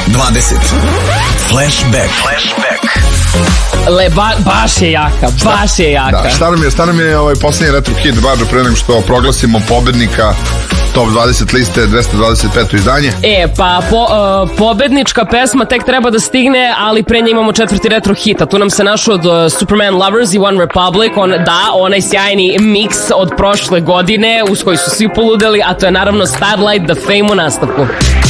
20. Flashback. Baš je jaka. Da, šta nam je posljednji retro hit, Bađo, pre nego što proglasimo pobednika Top 20 liste, 225. izdanje? Pa pobednička pesma tek treba da stigne, ali pre nje imamo četvrti retro hit, a tu nam se našao od Superman Lovers i One Republic, onaj sjajni miks od prošle godine uz koji su svi poludeli, a to je naravno Starlight, The Fame u nastavku.